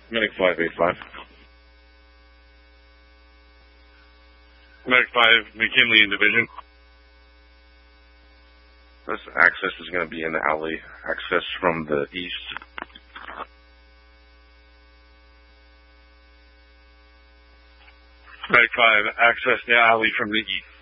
Medic 585. Medic 5, McKinley in division. This access is going to be in the alley. Access from the east. Medic 5, access the alley from the east.